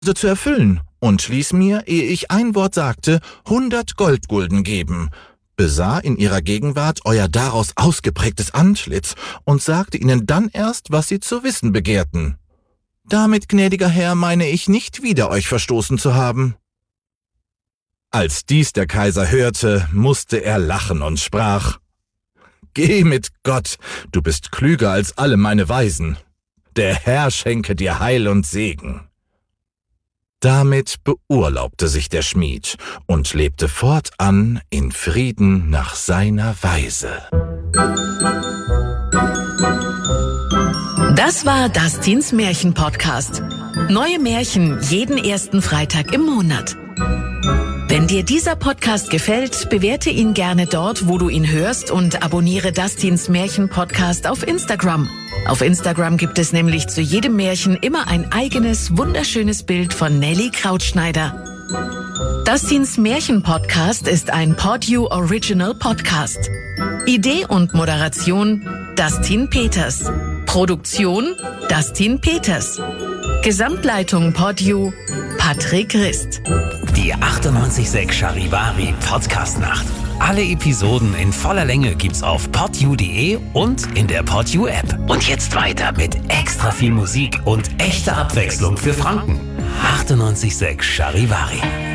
zu erfüllen und ließ mir, ehe ich ein Wort sagte, 100 Goldgulden geben, besah in ihrer Gegenwart euer daraus ausgeprägtes Antlitz und sagte ihnen dann erst, was sie zu wissen begehrten. Damit, gnädiger Herr, meine ich nicht wieder euch verstoßen zu haben.« Als dies der Kaiser hörte, musste er lachen und sprach: »Geh mit Gott, du bist klüger als alle meine Weisen. Der Herr schenke dir Heil und Segen.« Damit beurlaubte sich der Schmied und lebte fortan in Frieden nach seiner Weise. Das war Dustins Märchen-Podcast. Neue Märchen jeden ersten Freitag im Monat. Wenn dir dieser Podcast gefällt, bewerte ihn gerne dort, wo du ihn hörst, und abonniere Dustins Märchen-Podcast auf Instagram. Auf Instagram gibt es nämlich zu jedem Märchen immer ein eigenes, wunderschönes Bild von Nelly Krautschneider. Dustins Märchen-Podcast ist ein PodU Original Podcast. Idee und Moderation Dustin Peters. Produktion Dustin Peters. Gesamtleitung PodU Patrick Rist. Die 98.6 Charivari Podcast-Nacht. Alle Episoden in voller Länge gibt's auf podu.de und in der PodU App. Und jetzt weiter mit extra viel Musik und echter Abwechslung für Franken. 98.6 Charivari.